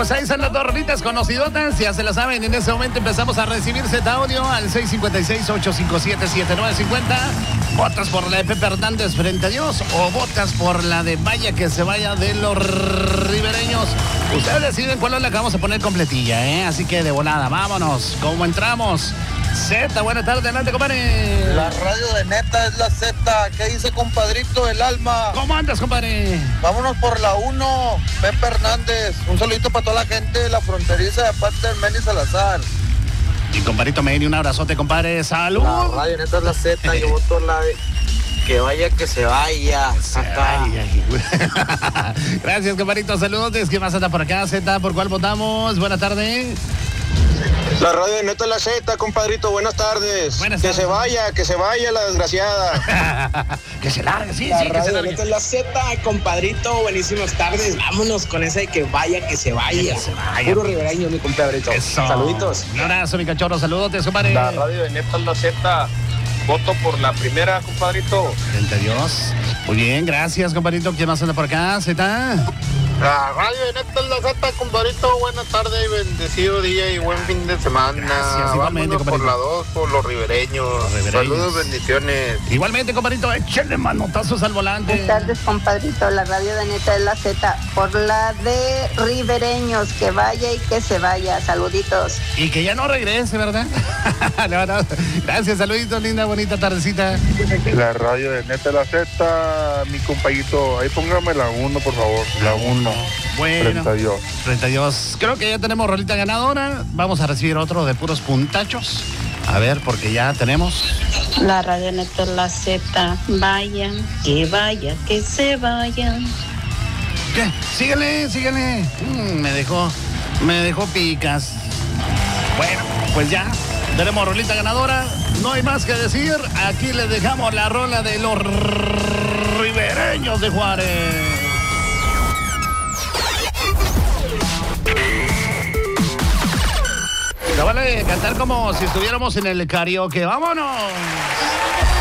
pues ahí están las dos rolitas conocidotas, ya se la saben. En ese momento empezamos a recibir Z audio al 656-857-7950. ¿Votas por la de Pepe Hernández, Frente a Dios, o votas por la de Vaya que se vaya de los ribereños? Ustedes deciden cuál es la que vamos a poner completilla, ¿eh? Así que de volada, vámonos. ¿Cómo entramos? Z, buena tarde, adelante, compadre. La radio de neta es la Z. ¿Qué dice, compadrito del alma? ¿Cómo andas, compadre? Vámonos por la 1, Pepe Hernández. Un saludito para toda la gente de la fronteriza de parte del Meni Salazar. Y compadrito Meni, un abrazote, compadre. ¡Salud! La radio neta es la Z. Yo voto la de que vaya, que se vaya. Acá. Gracias, compadrito. Saludos. ¿Qué más anda por acá, Z? ¿Por cuál votamos? Buena tarde. La radio de neta es la Z, compadrito. Buenas tardes. Buenas tardes. Que se vaya la desgraciada. Que se largue, sí, La sí, que se radio de largue. neta es la Z, compadrito. Buenísimas tardes. Vámonos con esa de que vaya, que se vaya. Que se vaya. Puro ribereño, mi compadrito. Eso. Saluditos. Un abrazo, mi cachorro. Saludos, compadre. La radio de neta es la Z. Voto por la primera, compadrito. Frente a Dios. Muy bien, gracias, compadrito. ¿Quién más anda por acá, Z? La radio de neta es la Z, compadrito. Buenas tardes y bendecido día y buen fin de semana. Gracias, igualmente, Vámonos por compadrito. la 2, por los ribereños. Saludos, bendiciones. Igualmente, compadrito, échenle manotazos al volante. Buenas tardes, compadrito. La radio de neta es la Z. Por la de ribereños, que vaya y que se vaya. Saluditos. Y que ya no regrese, ¿verdad? No. Gracias, saluditos, linda, bonita tardecita. La radio de neta la Z, mi compañito. Ahí póngame la 1, por favor. La 1. Bueno, Frente a Dios. frente a Dios. Creo que ya tenemos rolita ganadora. Vamos a recibir otro de puros puntachos. A ver, porque ya tenemos. La radio neta es la Z. Vaya, que se vayan. ¿Qué? Síguele. Me dejó picas. Bueno, pues ya tenemos rolita ganadora. No hay más que decir. Aquí les dejamos la rola de los ribereños de Juárez. Se vale cantar como si estuviéramos en el karaoke. ¡Vámonos!